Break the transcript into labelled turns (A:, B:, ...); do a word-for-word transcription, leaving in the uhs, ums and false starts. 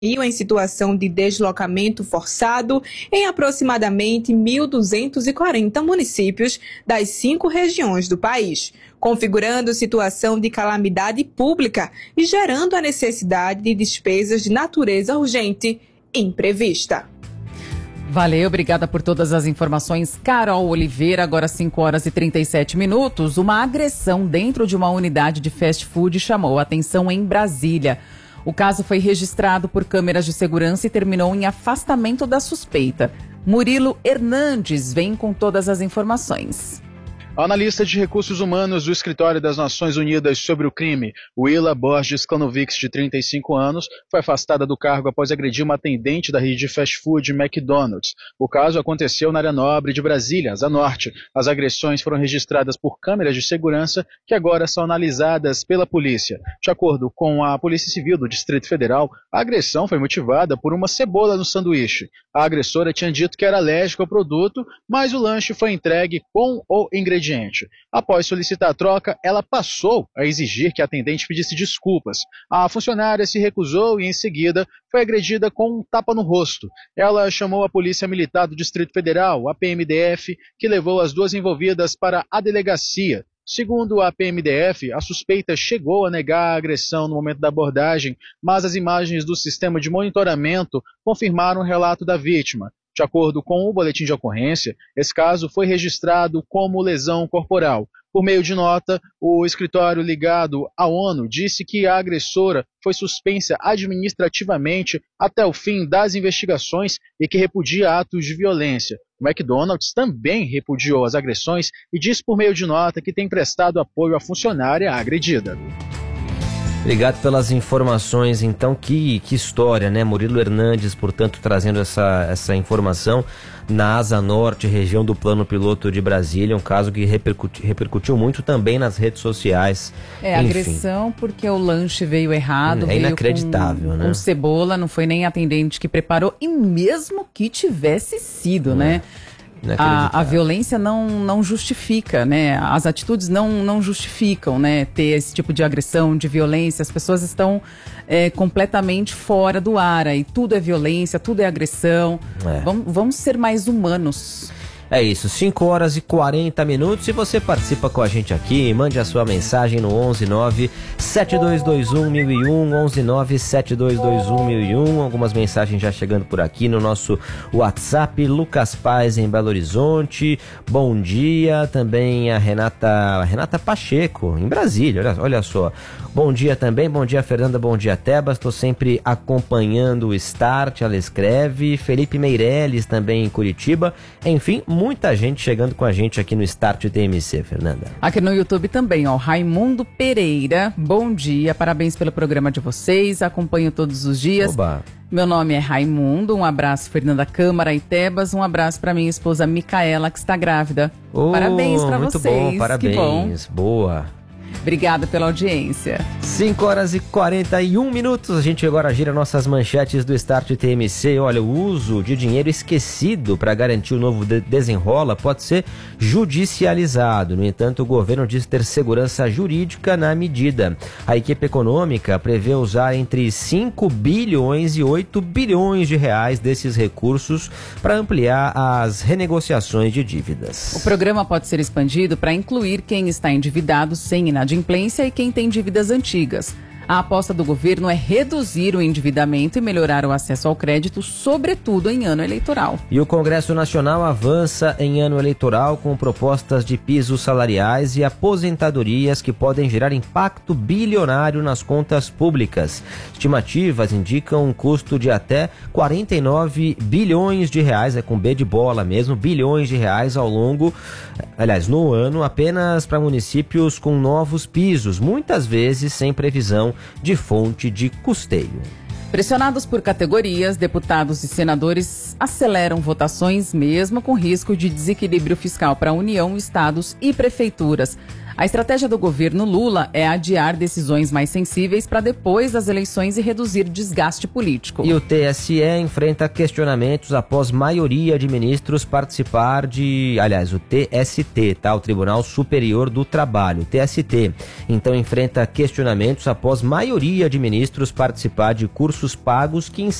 A: em situação de deslocamento forçado em aproximadamente mil duzentos e quarenta municípios das cinco regiões do país, configurando situação de calamidade pública e gerando a necessidade de despesas de natureza urgente e imprevista.
B: Valeu, obrigada por todas as informações. Carol Oliveira, agora cinco horas e trinta e sete minutos. Uma agressão dentro de uma unidade de fast food chamou a atenção em Brasília. O caso foi registrado por câmeras de segurança e terminou em afastamento da suspeita. Murilo Hernandes vem com todas as informações.
C: A analista de recursos humanos do Escritório das Nações Unidas sobre o crime, Willa Borges Klanovics, de trinta e cinco anos, foi afastada do cargo após agredir uma atendente da rede de fast food McDonald's. O caso aconteceu na área nobre de Brasília, Asa Norte. As agressões foram registradas por câmeras de segurança que agora são analisadas pela polícia. De acordo com a Polícia Civil do Distrito Federal, a agressão foi motivada por uma cebola no sanduíche. A agressora tinha dito que era alérgica ao produto, mas o lanche foi entregue com o ingrediente. Após solicitar a troca, ela passou a exigir que a atendente pedisse desculpas. A funcionária se recusou e, em seguida, foi agredida com um tapa no rosto. Ela chamou a Polícia Militar do Distrito Federal, a P M D F, que levou as duas envolvidas para a delegacia. Segundo a P M D F, a suspeita chegou a negar a agressão no momento da abordagem, mas as imagens do sistema de monitoramento confirmaram o relato da vítima. De acordo com o boletim de ocorrência, esse caso foi registrado como lesão corporal. Por meio de nota, o escritório ligado à ONU disse que a agressora foi suspensa administrativamente até o fim das investigações e que repudia atos de violência. O McDonald's também repudiou as agressões e disse por meio de nota que tem prestado apoio à funcionária agredida.
D: Obrigado pelas informações, então, que, que história, né? Murilo Hernandes, portanto, trazendo essa, essa informação na Asa Norte, região do Plano Piloto de Brasília, um caso que repercutiu, repercutiu muito também nas redes sociais.
B: É, Enfim. agressão porque o lanche veio errado,
D: é
B: veio
D: inacreditável,
B: com,
D: né?
B: com cebola, não foi nem a atendente que preparou, e mesmo que tivesse sido, é. né? A, a violência não, não justifica, né? As atitudes não, não justificam, né? Ter esse tipo de agressão, de violência. As pessoas estão é, completamente fora do ar. E tudo é violência, tudo é agressão. É. Vamos, vamos ser mais humanos.
D: É isso, cinco horas e quarenta minutos. Se você participa com a gente aqui, mande a sua mensagem no onze nove sete dois dois um mil e um, onze nove sete dois dois um mil e um. Algumas mensagens já chegando por aqui no nosso WhatsApp. Lucas Paz em Belo Horizonte, bom dia. Também a Renata, a Renata Pacheco em Brasília, olha, olha só. Bom dia também, bom dia Fernanda, bom dia Tebas, estou sempre acompanhando o Start, ela escreve. Felipe Meirelles também em Curitiba, enfim, muita gente chegando com a gente aqui no Start T M C, Fernanda.
B: Aqui no YouTube também, ó, Raimundo Pereira, bom dia, parabéns pelo programa de vocês, acompanho todos os dias. Oba. Meu nome é Raimundo, um abraço Fernanda Câmara e Tebas, um abraço para minha esposa Micaela, que está grávida.
D: Oh,
B: parabéns para vocês.
D: Muito bom, parabéns,
B: que bom.
D: Boa.
B: Obrigada pela audiência.
D: cinco horas e quarenta e um minutos. A gente agora gira nossas manchetes do Start T M C. Olha, o uso de dinheiro esquecido para garantir o novo de- desenrola pode ser judicializado. No entanto, o governo diz ter segurança jurídica na medida. A equipe econômica prevê usar entre cinco bilhões e oito bilhões de reais desses recursos para ampliar as renegociações de dívidas.
B: O programa pode ser expandido para incluir quem está endividado sem inadimplência e quem tem dívidas antigas. A aposta do governo é reduzir o endividamento e melhorar o acesso ao crédito, sobretudo em ano eleitoral.
D: E o Congresso Nacional avança em ano eleitoral com propostas de pisos salariais e aposentadorias que podem gerar impacto bilionário nas contas públicas. Estimativas indicam um custo de até quarenta e nove bilhões de reais, é com B de bola mesmo, bilhões de reais ao longo, aliás, no ano, apenas para municípios com novos pisos, muitas vezes sem previsão de fonte de custeio.
B: Pressionados por categorias, deputados e senadores aceleram votações, mesmo com risco de desequilíbrio fiscal para a União, estados e prefeituras. A estratégia do governo Lula é adiar decisões mais sensíveis para depois das eleições e reduzir desgaste político.
D: E o T S E enfrenta questionamentos após maioria de ministros participar de... Aliás, o T S T, tá? O Tribunal Superior do Trabalho, T S T. Então enfrenta questionamentos após maioria de ministros participar de cursos pagos que